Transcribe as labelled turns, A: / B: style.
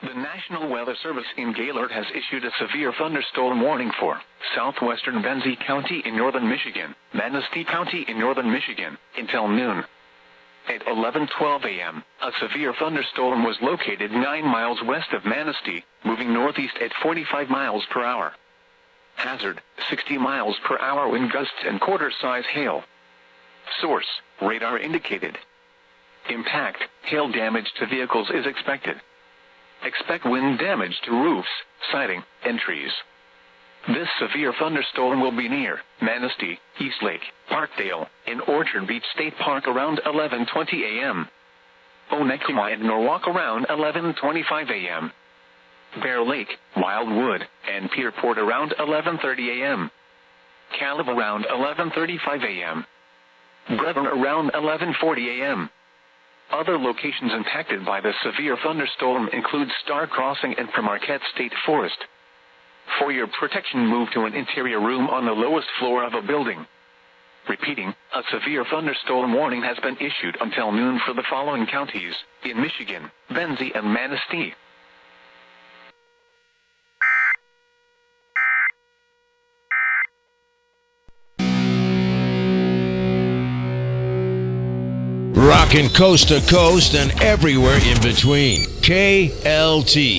A: The National Weather Service in Gaylord has issued a severe thunderstorm warning for southwestern Benzie County in northern Michigan, Manistee County in northern Michigan, until noon. At 11:12 a.m., a severe thunderstorm was located 9 miles west of Manistee, moving northeast at 45 miles per hour. Hazard, 60 miles per hour wind gusts and quarter-size hail. Source, radar indicated. Impact, hail damage to vehicles is expected. Expect wind damage to roofs, siding, and trees. This severe thunderstorm will be near Manistee, Eastlake, Parkdale, and Orchard Beach State Park around 11:20 a.m. Onekama and Norwalk around 11:25 a.m. Bear Lake, Wildwood, and Pierport around 11:30 a.m. Caleb around 11:35 a.m. Brevard around 11:40 a.m. Other locations impacted by the severe thunderstorm include Star Crossing and Marquette State Forest. For your protection, move to an interior room on the lowest floor of a building. Repeating, a severe thunderstorm warning has been issued until noon for the following counties in Michigan: Benzie and Manistee.
B: Rockin' coast to coast and everywhere in between. KLT.